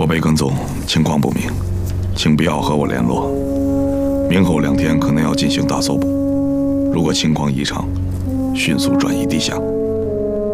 我被跟踪，情况不明，请不要和我联络。明后2天可能要进行大搜捕，如果情况异常，迅速转移地下。